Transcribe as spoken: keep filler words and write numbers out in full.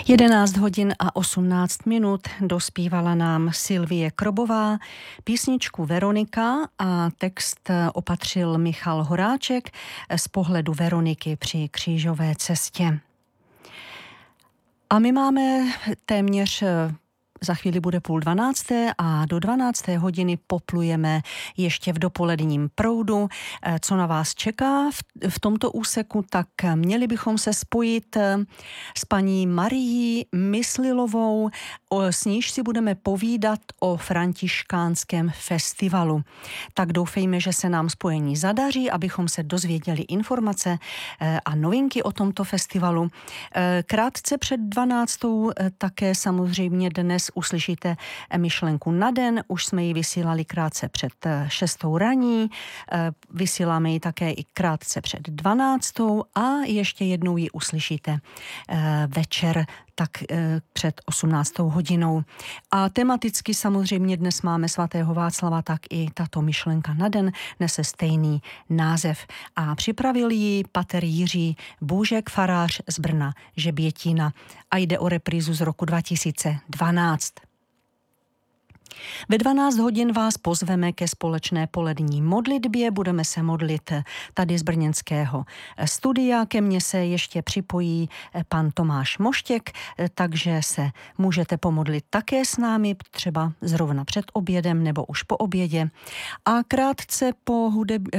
jedenáct hodin a osmnáct minut dospívala nám Sylvie Krobová, písničku Veronika a text opatřil Michal Horáček z pohledu Veroniky při křížové cestě. A my máme téměř, za chvíli bude půl dvanácté a do dvanácté hodiny poplujeme ještě v dopoledním proudu. Co na vás čeká v, v tomto úseku, tak měli bychom se spojit s paní Marií Myslilovou, s níž si budeme povídat o františkánském festivalu. Tak doufejme, že se nám spojení zadaří, abychom se dozvěděli informace a novinky o tomto festivalu. Krátce před dvanáctou také samozřejmě dnes uslyšíte myšlenku na den. Už jsme ji vysílali krátce před šestou raní, vysíláme ji také i krátce před dvanáctou a ještě jednou ji uslyšíte večer tak před osmnáctou hodinou. A tematicky samozřejmě dnes máme svatého Václava, tak i tato myšlenka na den nese stejný název. A připravil ji pater Jiří Bůžek, farář z Brna Žebětína. A jde o reprízu z roku dva tisíce dvanáct. Ve dvanáct hodin vás pozveme ke společné polední modlitbě. Budeme se modlit tady z brněnského studia. Ke mně se ještě připojí pan Tomáš Moštěk, takže se můžete pomodlit také s námi, třeba zrovna před obědem nebo už po obědě. A krátce po hudeb,